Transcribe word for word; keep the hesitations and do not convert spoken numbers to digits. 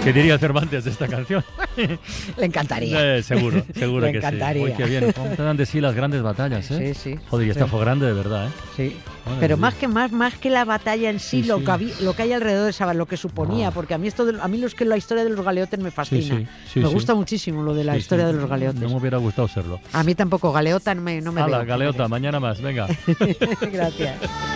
¿Qué diría Cervantes de esta canción? Le encantaría. Eh, seguro, seguro Le que encantaría. sí. Uy, qué bien. ¿Cómo te dan de sí las grandes batallas, eh? Sí, sí. Joder, y esta Sí. fue grande de verdad, ¿eh? Sí. Madre Pero mía. más que más, más que la batalla en sí, Sí, lo, sí. Que había- lo que hay alrededor de esa, lo que suponía, Ah. porque a mí esto de- a mí los que la historia de los galeotes me fascina. Sí, sí, sí, me sí. gusta muchísimo lo de la Sí, historia sí. de los galeotes. No me hubiera gustado serlo. A mí tampoco, galeota no me, no me Hala, veo. galeota, mañana más, venga. Gracias.